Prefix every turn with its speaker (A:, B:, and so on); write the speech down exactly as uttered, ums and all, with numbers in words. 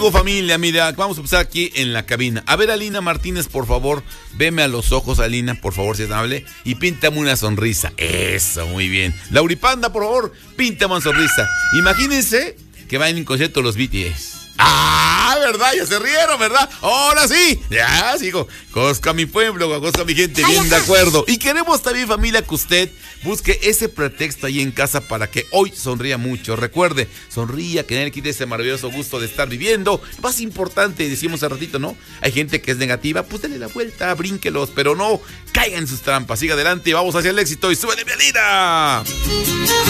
A: algo, familia. Mira, vamos a empezar aquí en la cabina. A ver, Alina Martínez, por favor, veme a los ojos, Alina, por favor, si es amable, y píntame una sonrisa. Eso, muy bien. Lauripanda, por favor, píntame una sonrisa. Imagínense que van en concierto los B T S. Ah, ¿verdad? Ya se rieron, ¿verdad? Ahora sí. Ya, sigo. Cosca mi pueblo, cosca mi gente, bien de acuerdo. Y queremos también, familia, que usted busque ese pretexto ahí en casa para que hoy sonría mucho. Recuerde, sonría, que nadie quite ese maravilloso gusto de estar viviendo. Más importante, decimos hace ratito, ¿no? Hay gente que es negativa, pues dale la vuelta, brínquelos, pero no caigan en sus trampas. Siga adelante, vamos hacia el éxito y súbele, mi Alina.